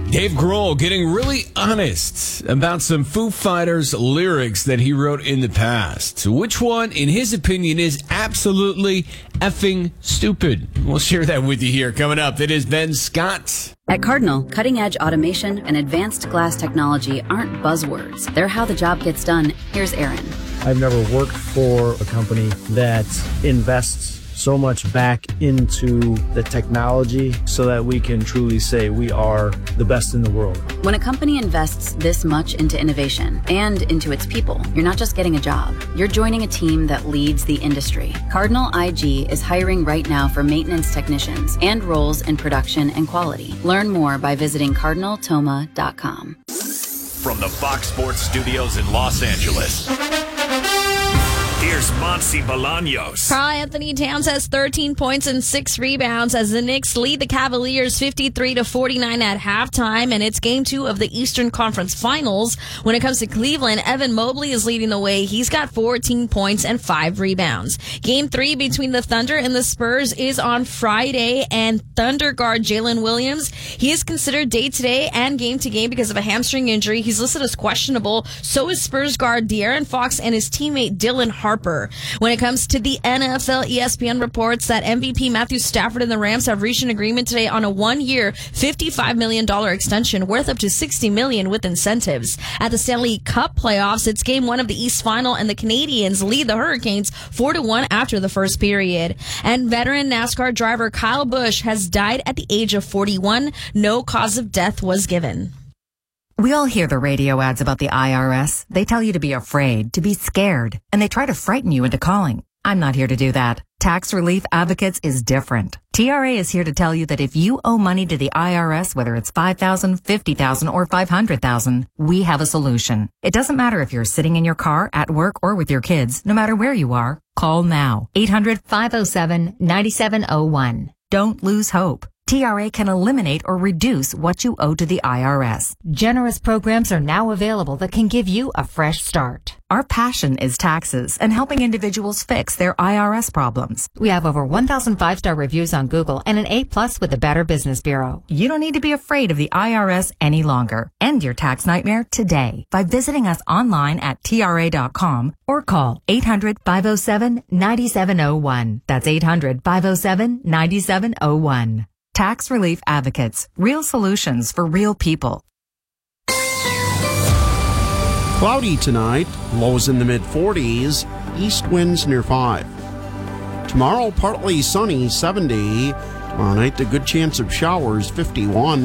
Dave Grohl getting really honest about some Foo Fighters lyrics that he wrote in the past. Which one, in his opinion, is absolutely effing stupid? We'll share that with you here. Coming up, it is Ben Scott. At Cardinal, cutting-edge automation and advanced glass technology aren't buzzwords. They're how the job gets done. Here's Aaron. I've never worked for a company that invests so much back into the technology so that we can truly say we are the best in the world. When a company invests this much into innovation and into its people, you're not just getting a job. You're joining a team that leads the industry. Cardinal IG is hiring right now for maintenance technicians and roles in production and quality. Learn more by visiting cardinaltoma.com. From the Fox Sports Studios in Los Angeles, here's Monty Bolaños. Karl-Anthony Towns has 13 points and 6 rebounds as the Knicks lead the Cavaliers 53-49 at halftime, and it's Game 2 of the Eastern Conference Finals. When it comes to Cleveland, Evan Mobley is leading the way. He's got 14 points and 5 rebounds. Game 3 between the Thunder and the Spurs is on Friday, and Thunder guard Jalen Williams, he is considered day-to-day and game-to-game because of a hamstring injury. He's listed as questionable. So is Spurs guard De'Aaron Fox and his teammate Dylan Harper. When it comes to the NFL, ESPN reports that MVP Matthew Stafford and the Rams have reached an agreement today on a 1-year, $55 million extension worth up to $60 million with incentives. At the Stanley Cup playoffs, it's Game 1 of the East Final, and the Canadians lead the Hurricanes 4-1 after the first period. And veteran NASCAR driver Kyle Busch has died at the age of 41. No cause of death was given. We all hear the radio ads about the IRS. They tell you to be afraid, to be scared, and they try to frighten you into calling. I'm not here to do that. Tax Relief Advocates is different. TRA is here to tell you that if you owe money to the IRS, whether it's $5,000, $50,000, or $500,000, we have a solution. It doesn't matter if you're sitting in your car, at work, or with your kids. No matter where you are, call now. 800-507-9701. Don't lose hope. TRA can eliminate or reduce what you owe to the IRS. Generous programs are now available that can give you a fresh start. Our passion is taxes and helping individuals fix their IRS problems. We have over 1,000 5-star reviews on Google and an A+ with the Better Business Bureau. You don't need to be afraid of the IRS any longer. End your tax nightmare today by visiting us online at TRA.com or call 800-507-9701. That's 800-507-9701. Tax Relief Advocates. Real solutions for real people. Cloudy tonight, lows in the mid-40s, east winds near 5. Tomorrow, partly sunny, 70. Tomorrow night, a good chance of showers, 51.